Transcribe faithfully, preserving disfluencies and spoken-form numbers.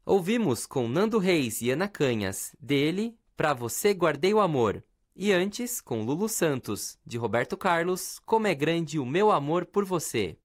Ouvimos com Nando Reis e Ana Canhas, dele, Pra Você Guardei o Amor. E antes, com Lulu Santos, de Roberto Carlos, Como é Grande o Meu Amor por Você.